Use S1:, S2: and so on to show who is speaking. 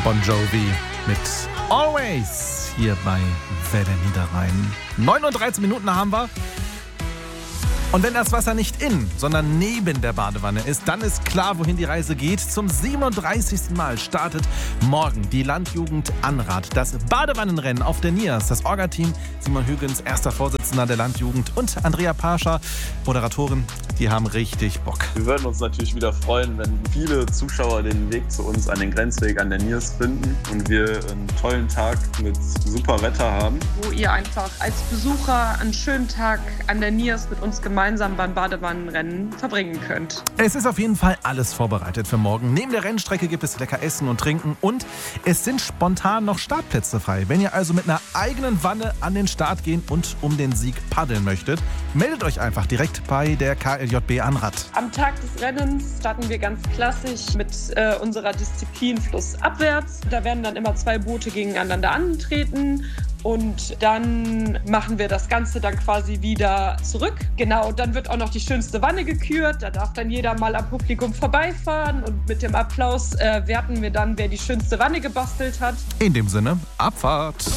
S1: Bon Jovi mit Always hier bei Welle Niederrhein. 9:13 haben wir. Und wenn das Wasser nicht in, sondern neben der Badewanne ist, dann ist klar, wohin die Reise geht. Zum 37. Mal startet morgen die Landjugend Anrath. Das Badewannenrennen auf der Niers. Das Orga-Team, Simon Hügens, erster Vorsitzender der Landjugend, und Andrea Pascha, Moderatorin, die haben richtig Bock.
S2: Wir würden uns natürlich wieder freuen, wenn viele Zuschauer den Weg zu uns an den Grenzweg an der Niers finden und wir einen tollen Tag mit super Wetter haben.
S3: Wo ihr einfach als Besucher einen schönen Tag an der Niers mit uns gemeinsam beim Badewannenrennen verbringen könnt.
S1: Es ist auf jeden Fall alles vorbereitet für morgen. Neben der Rennstrecke gibt es lecker Essen und Trinken und es sind spontan noch Startplätze frei. Wenn ihr also mit einer eigenen Wanne an den Start gehen und um den Sieg paddeln möchtet, meldet euch einfach direkt bei der KLJB Anrath.
S3: Am Tag des Rennens starten wir ganz klassisch mit unserer Disziplin flussabwärts. Da werden dann immer 2 Boote gegeneinander antreten. Und dann machen wir das Ganze dann quasi wieder zurück. Genau, dann wird auch noch die schönste Wanne gekürt. Da darf dann jeder mal am Publikum vorbeifahren. Und mit dem Applaus werten wir dann, wer die schönste Wanne gebastelt hat.
S1: In dem Sinne, Abfahrt!